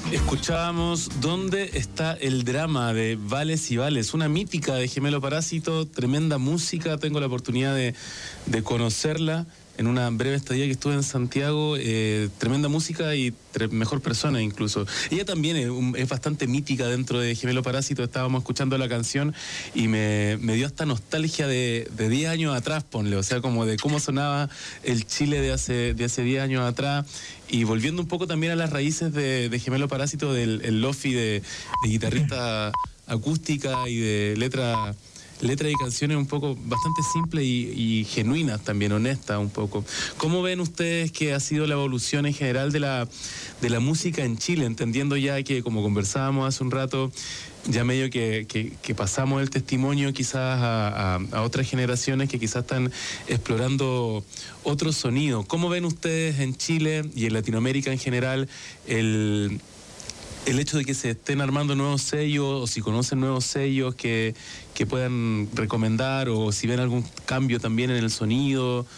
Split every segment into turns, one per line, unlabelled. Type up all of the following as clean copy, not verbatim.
Escuchábamos ¿Dónde está el drama? De Vales y Vales, una mítica de Gemelo Parásito, tremenda música, tengo la oportunidad de conocerla en una breve estadía que estuve en Santiago, tremenda música y mejor persona incluso. Ella también es bastante mítica dentro de Gemelo Parásito, estábamos escuchando la canción y me dio esta nostalgia de 10 años atrás, ponle, o sea, como de cómo sonaba el Chile de hace 10 años atrás, y volviendo un poco también a las raíces de Gemelo Parásito, del el lofi de guitarrista acústica y de letra y canciones un poco bastante simples y genuinas también, honestas un poco. ¿Cómo ven ustedes que ha sido la evolución en general de la música en Chile? Entendiendo ya que, como conversábamos hace un rato, ya medio que pasamos el testimonio quizás a otras generaciones que quizás están explorando otros sonidos. ¿Cómo ven ustedes en Chile y en Latinoamérica en general el hecho de que se estén armando nuevos sellos, o si conocen nuevos sellos que puedan recomendar, o si ven algún cambio también en el sonido?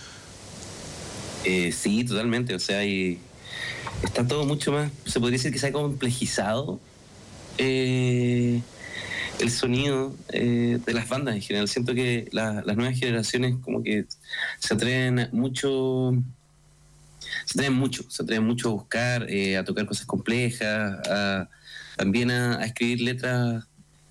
Sí, totalmente. O sea, está todo mucho más, se podría decir que se ha complejizado el sonido de las bandas en general. Siento que las nuevas generaciones como que se atreven mucho a buscar, a tocar cosas complejas, también a escribir letras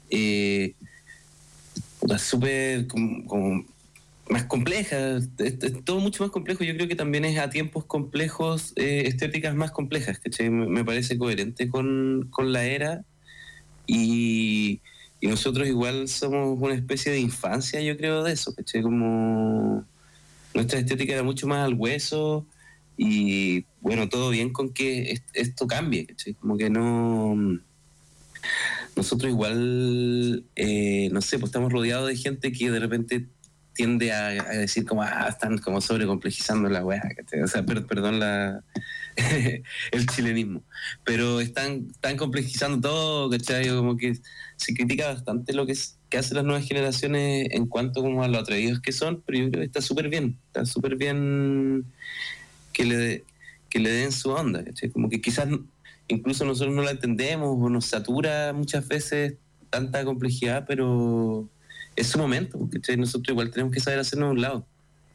súper como más complejas. Es todo mucho más complejo. Yo creo que también es a tiempos complejos, estéticas más complejas, ¿cachai? Me parece coherente con la era, y nosotros igual somos una especie de infancia, yo creo, de eso, ¿cachai? Como nuestra estética era mucho más al hueso. Y bueno, todo bien con que esto cambie, ¿cachai? Como que no. Nosotros igual, no sé, pues estamos rodeados de gente que de repente tiende a decir como, están como sobrecomplejizando la weá, ¿cachai? O sea, perdón el chilenismo. Pero están complejizando todo, ¿cachai? Como que se critica bastante lo que hacen las nuevas generaciones en cuanto como a lo atrevidos que son, pero yo creo que está súper bien que le den su onda, ¿cachai? Como que quizás incluso nosotros no la entendemos o nos satura muchas veces tanta complejidad, pero es su momento, ¿cachai? Nosotros igual tenemos que saber hacernos a un lado.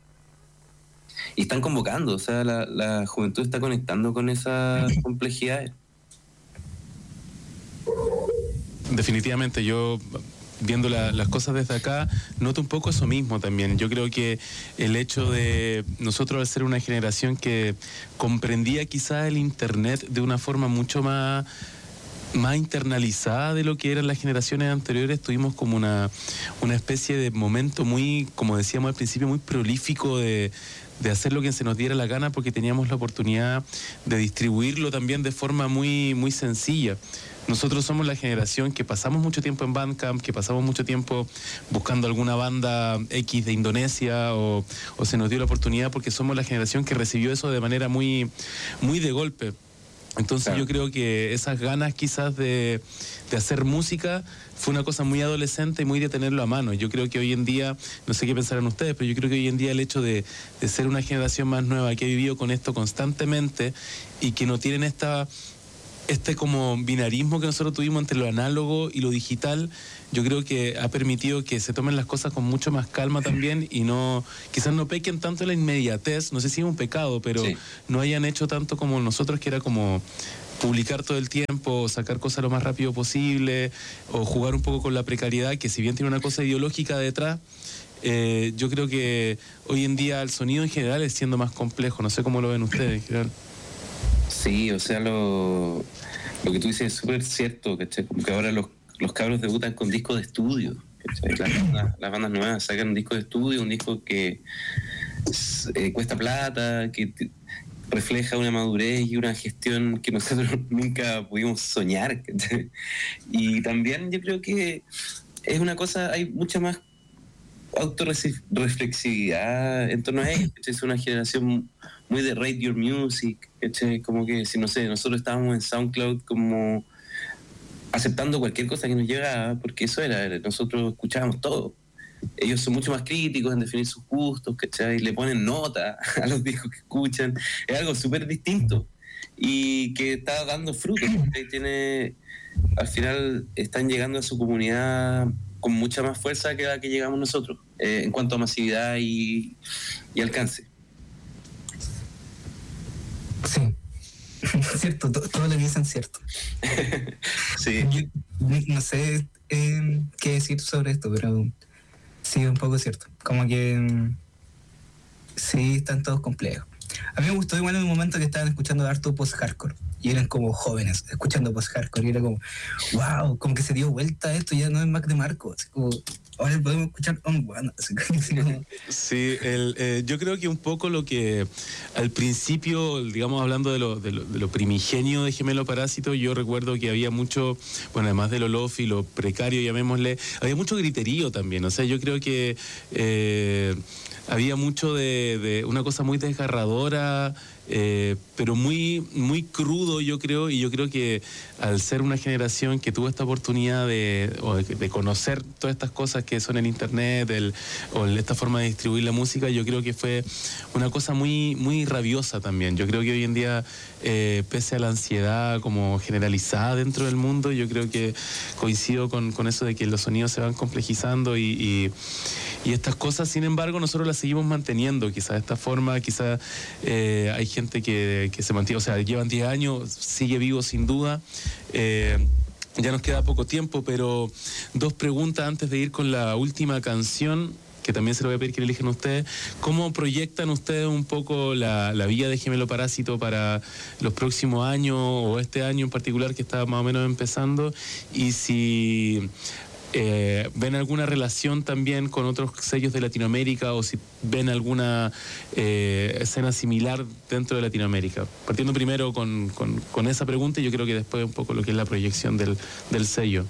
Y están convocando, o sea, la juventud está conectando con esas complejidades.
Definitivamente, yo viendo las cosas desde acá, noto un poco eso mismo también. Yo creo que el hecho de nosotros, al ser una generación que comprendía quizás el internet de una forma mucho más internalizada de lo que eran las generaciones anteriores, tuvimos como una especie de momento muy, como decíamos al principio, muy prolífico de hacer lo que se nos diera la gana, porque teníamos la oportunidad de distribuirlo también de forma muy, muy sencilla. Nosotros somos la generación que pasamos mucho tiempo en Bandcamp, que pasamos mucho tiempo buscando alguna banda X de Indonesia, o se nos dio la oportunidad porque somos la generación que recibió eso de manera muy, muy de golpe. Entonces claro, yo creo que esas ganas quizás de hacer música fue una cosa muy adolescente y muy de tenerlo a mano. Yo creo que hoy en día, no sé qué pensarán ustedes, pero yo creo que hoy en día el hecho de ser una generación más nueva que ha vivido con esto constantemente y que no tienen este como binarismo que nosotros tuvimos entre lo análogo y lo digital, yo creo que ha permitido que se tomen las cosas con mucho más calma también, y quizás no pequen tanto en la inmediatez, no sé si es un pecado, pero sí, no hayan hecho tanto como nosotros, que era como publicar todo el tiempo, sacar cosas lo más rápido posible, o jugar un poco con la precariedad, que si bien tiene una cosa ideológica detrás, yo creo que hoy en día el sonido en general es siendo más complejo. No sé cómo lo ven ustedes en general.
Sí, o sea, lo que tú dices es súper cierto, ¿cachai? Como que ahora los cabros debutan con discos de estudio, ¿cachai? Las bandas nuevas sacan un disco de estudio, un disco que cuesta plata, que refleja una madurez y una gestión que nosotros nunca pudimos soñar, ¿cachai? Y también yo creo que es una cosa, hay mucha más autorreflexividad en torno a ellos, ¿cachai? Es una generación muy de rate your music, ¿cachai? Como que, si no sé, nosotros estábamos en SoundCloud como aceptando cualquier cosa que nos llegaba, porque eso era, nosotros escuchábamos todo. Ellos son mucho más críticos en definir sus gustos, ¿cachai? Le ponen nota a los discos que escuchan. Es algo súper distinto. y que está dando frutos. Al final están llegando a su comunidad con mucha más fuerza que la que llegamos nosotros, en cuanto a masividad y alcance.
Sí, cierto, todo lo que dicen es cierto.
Sí.
Yo no sé qué decir sobre esto, pero sí, un poco cierto. Como que sí, están todos complejos. A mí me gustó igual en un momento que estaban escuchando harto post-hardcore y eran como jóvenes escuchando post-hardcore y era como, wow, como que se dio vuelta esto, ya no es Mac DeMarco, así como, ahora podemos escuchar On One. Así como,
Sí, yo creo que un poco lo que al principio, digamos, hablando de lo primigenio de Gemelo Parásito, yo recuerdo que había mucho, bueno, además de lo lofi, lo precario, llamémosle, había mucho griterío también. O sea, yo creo que había mucho de una cosa muy desgarradora, pero muy, muy crudo, yo creo, y yo creo que al ser una generación que tuvo esta oportunidad de conocer todas estas cosas que son en internet, esta forma de distribuir la música, yo creo que fue una cosa muy, muy rabiosa también. Yo creo que hoy en día, pese a la ansiedad como generalizada dentro del mundo, yo creo que coincido con eso de que los sonidos se van complejizando y estas cosas, sin embargo, nosotros las seguimos manteniendo, quizás de esta forma, quizás hay gente que se mantiene, o sea, llevan 10 años, sigue vivo sin duda. Ya nos queda poco tiempo, pero 2 preguntas antes de ir con la última canción, que también se lo voy a pedir que le elijan ustedes. ¿Cómo proyectan ustedes un poco la vida de Gemelo Parásito para los próximos años, o este año en particular que está más o menos empezando? Y si ven alguna relación también con otros sellos de Latinoamérica, o si ven alguna escena similar dentro de Latinoamérica. Partiendo primero con esa pregunta, y yo creo que después un poco lo que es la proyección del sello.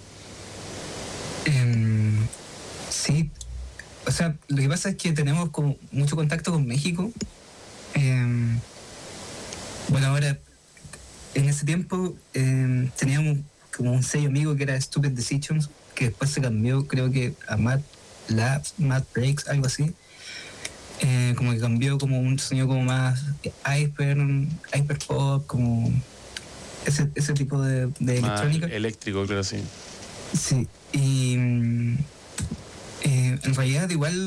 Sí, o sea, lo que pasa es que tenemos como mucho contacto con México. Bueno, ahora, en ese tiempo teníamos como un sello amigo que era Stupid Decisions, que después se cambió, creo que a Mad Breaks, algo así. Como que cambió como un sonido como más hyper pop, como ese tipo de electrónica.
Eléctrico, creo, sí.
Sí, y en realidad igual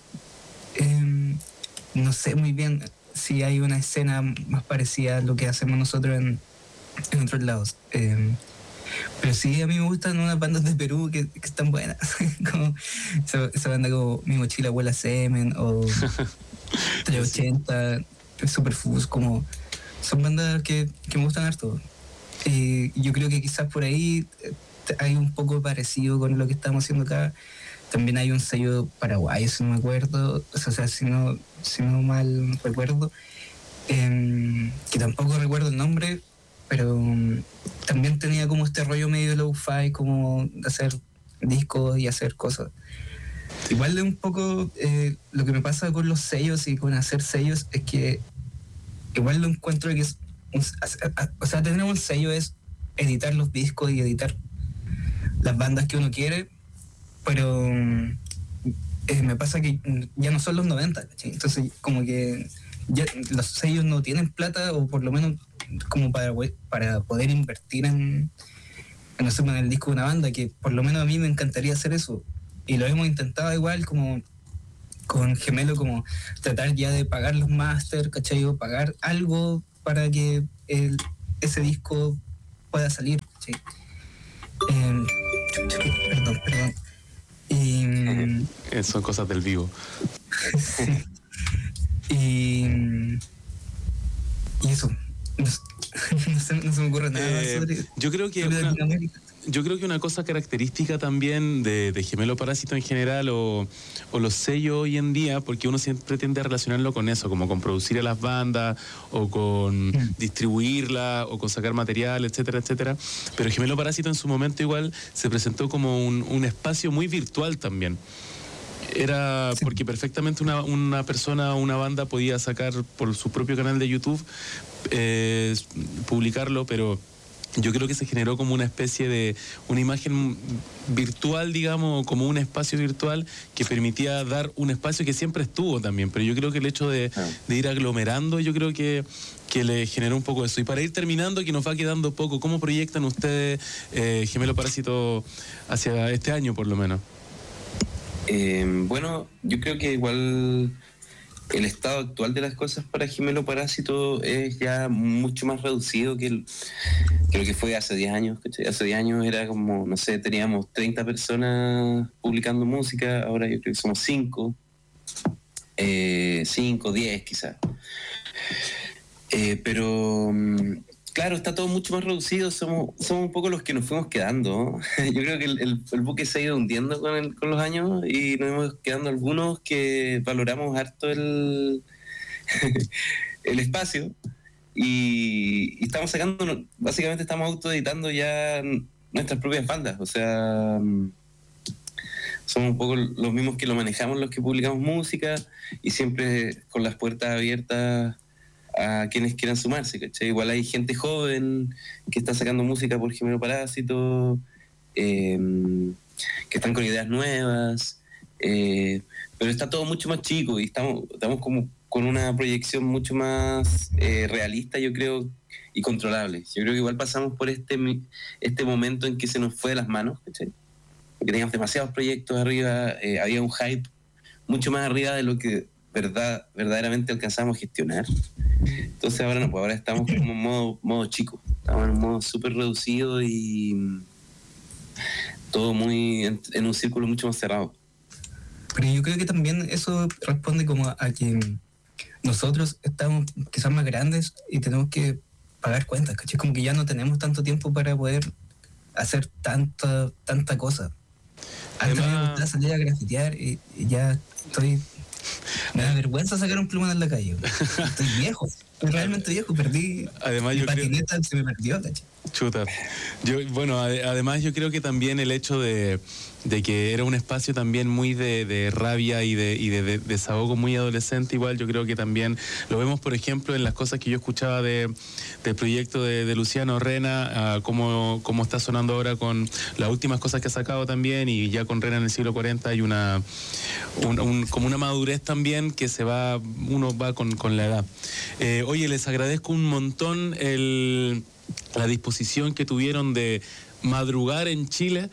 no sé muy bien si hay una escena más parecida a lo que hacemos nosotros en otros lados. Pero sí, a mí me gustan unas bandas de Perú que están buenas. Como esa banda como Mi Mochila Huele a Semen o 380, Superfus, como son bandas que me gustan harto. Yo creo que quizás por ahí hay un poco parecido con lo que estamos haciendo acá. También hay un sello paraguayo, si no me acuerdo, o sea, si no mal recuerdo, que tampoco recuerdo el nombre, pero también tenía como este rollo medio low-fi, como de hacer discos y hacer cosas. Igual de un poco lo que me pasa con los sellos y con hacer sellos es que igual lo encuentro que es o sea, tener un sello es editar los discos y editar las bandas que uno quiere, pero me pasa que ya no son los 90, ¿cachai? Entonces como que ya los sellos no tienen plata, o por lo menos como para poder invertir en el disco de una banda, que por lo menos a mí me encantaría hacer eso, y lo hemos intentado igual como con Gemelo, como tratar ya de pagar los máster, ¿cachai? O pagar algo para que ese disco pueda salir, ¿cachai? Perdón.
Son cosas del vivo.
Sí. Y eso. No se me ocurre nada más sobre
yo creo que
Latinoamérica.
Yo creo que una cosa característica también de Gemelo Parásito en general, o los sellos hoy en día, porque uno siempre tiende a relacionarlo con eso, como con producir a las bandas, o con distribuirlas, o con sacar material, etcétera, etcétera. Pero Gemelo Parásito en su momento igual se presentó como un espacio muy virtual también. Era porque perfectamente una persona o una banda podía sacar por su propio canal de YouTube, publicarlo, pero yo creo que se generó como una especie de una imagen virtual, digamos, como un espacio virtual que permitía dar un espacio que siempre estuvo también, pero yo creo que el hecho de ir aglomerando, yo creo que le generó un poco eso. Y para ir terminando, que nos va quedando poco, ¿cómo proyectan ustedes Gemelo Parásito hacia este año por lo menos?
Bueno, yo creo que igual el estado actual de las cosas para Gemelo Parásito es ya mucho más reducido que lo que fue hace 10 años. ¿Cachai? Hace 10 años era como, no sé, teníamos 30 personas publicando música, ahora yo creo que somos 5, 10 quizás. Pero claro, está todo mucho más reducido, somos un poco los que nos fuimos quedando. Yo creo que el buque se ha ido hundiendo con los años y nos hemos quedando algunos que valoramos harto el espacio y estamos sacando, básicamente estamos autoeditando ya nuestras propias bandas, o sea, somos un poco los mismos que lo manejamos, los que publicamos música y siempre con las puertas abiertas a quienes quieran sumarse, ¿cachai? Igual hay gente joven que está sacando música por Gemelo Parásito, que están con ideas nuevas, pero está todo mucho más chico y estamos como con una proyección mucho más realista, yo creo, y controlable. Yo creo que igual pasamos por este momento en que se nos fue de las manos, ¿cachai? Porque teníamos demasiados proyectos arriba, había un hype mucho más arriba de lo que verdaderamente alcanzamos a gestionar. Entonces ahora no, pues ahora estamos como en modo chico, estamos en un modo súper reducido y todo muy en un círculo mucho más cerrado.
Pero yo creo que también eso responde como a que nosotros estamos quizás más grandes y tenemos que pagar cuentas, ¿cachai? Como que ya no tenemos tanto tiempo para poder hacer tanta cosa. Antes me gustaba salir a grafitear y ya me da vergüenza sacar un plumón en la calle. Estoy viejo, estoy realmente viejo, perdí.
Además,
mi patineta se me perdió, ¿cachai?
Chuta. Además yo creo que también el hecho de que era un espacio también muy de rabia y de desahogo muy adolescente, igual yo creo que también lo vemos, por ejemplo, en las cosas que yo escuchaba del proyecto de Luciano Rena, cómo está sonando ahora con las últimas cosas que ha sacado también, y ya con Rena en el siglo 40 hay como una madurez también que uno va con la edad. Oye, les agradezco un montón la disposición que tuvieron de madrugar en Chile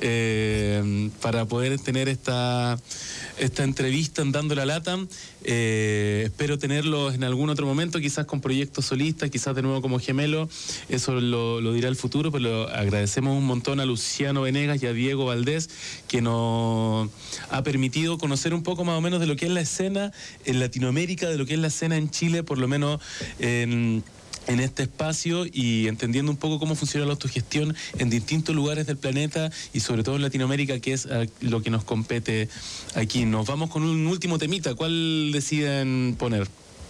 para poder tener esta entrevista en Dando la Lata. Espero tenerlos en algún otro momento, quizás con proyectos solistas, quizás de nuevo como Gemelo, eso lo dirá el futuro, pero agradecemos un montón a Luciano Venegas y a Diego Valdés, que nos ha permitido conocer un poco más o menos de lo que es la escena en Latinoamérica, de lo que es la escena en Chile, por lo menos en este espacio, y entendiendo un poco cómo funciona la autogestión en distintos lugares del planeta y sobre todo en Latinoamérica, que es lo que nos compete aquí. Nos vamos con un último temita. ¿Cuál deciden poner?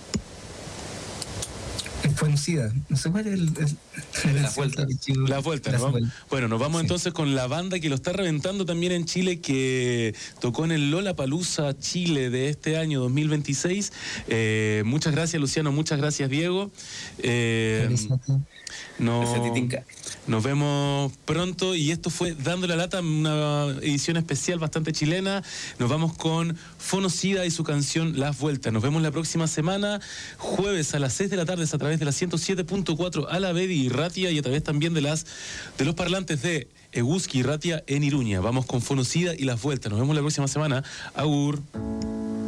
Conocida, no sé cuál es
La vuelta.
La vuelta. Bueno, nos vamos entonces con la banda que lo está reventando también en Chile, que tocó en el Lollapalooza Chile de este año 2026. Muchas gracias, Luciano, muchas gracias, Diego. Nos vemos pronto, y esto fue Dando la Lata, una edición especial bastante chilena. Nos vamos con Fonocida y su canción Las Vueltas. Nos vemos la próxima semana, jueves a las 6 de la tarde, a través de la 107.4 a la Bedi y Ratia, y a través también de los parlantes de Eguski y Ratia en Iruña. Vamos con Fonocida y Las Vueltas. Nos vemos la próxima semana. Agur.